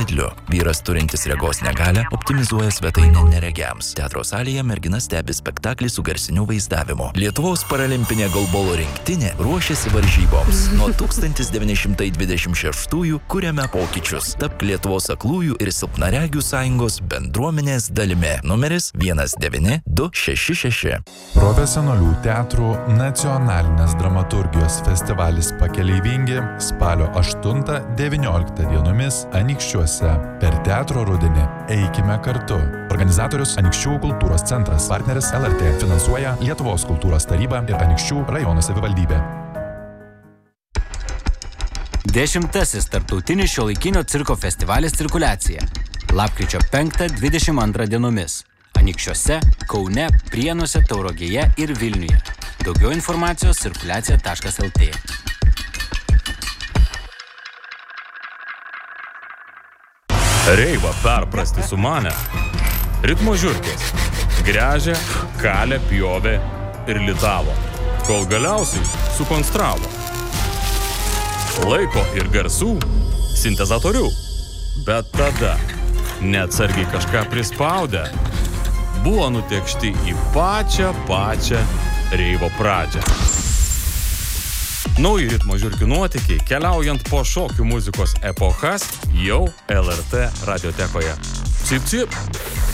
Gidliu. Vyras turintis regos negalią optimizuoja svetainę neregiams. Teatro salėje mergina stebi spektaklį su garsiniu vaizdavimu. Lietuvos paralimpinė golbolo rinktinė ruošiasi varžyboms. Nuo 1926-ųjų kuriame pokyčius. Tapk Lietuvos aklųjų ir silpnaregių sąjungos bendruomenės dalimi. Numeris 19266. Profesionalių teatrų nacionalinės dramaturgijos festivalis Pakeleivingi spalio 8-19 dienomis Anykščiuose. Per teatro rudenį eikime kartu. Organizatorius Anykščių kultūros centras. Partneris LRT. Finansuoja Lietuvos kultūros taryba ir Anykščių rajono savivaldybė. 10. tarptautinis šiuolaikinio cirko festivalis Cirkuliacija. Lapkričio 5-22 dienomis. Anykščiuose, Kaune, Prienuose, Tauragėje ir Vilniuje. Daugiau informacijos cirkuliacija.lt. Reivą perprasti sumanę. Ritmo žiurkės. Gręžė, kalė, pjovė ir litavo. Kol galiausiai sukonstravo. Laiko ir garsų sintezatorių. Bet tada neatsargiai kažką prispaudę. Buvo nutekšti į pačią reivo pradžią. Nauji ritmo žiurkių nuotykiai, keliaujant po šokių muzikos epochas, jau LRT radiotekoje. Cip, cip!